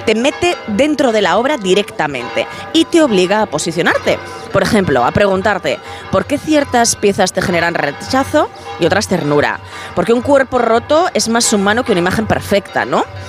te mete dentro de la obra directamente y te obliga a posicionarte. Por ejemplo, a preguntarte por qué ciertas piezas te generan rechazo y otras ternura. Porque un cuerpo roto es más humano que una imagen perfecta, ¿no?